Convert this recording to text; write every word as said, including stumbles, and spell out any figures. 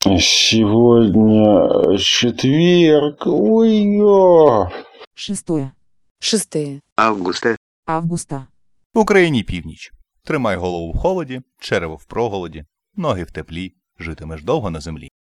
Сегодня четверг. Ой-ё! Шестое. Шестое. Августа. Августа. В Україні північ. Тримай голову в холоді, черево в проголоді, ноги в теплі, житимеш довго на землі.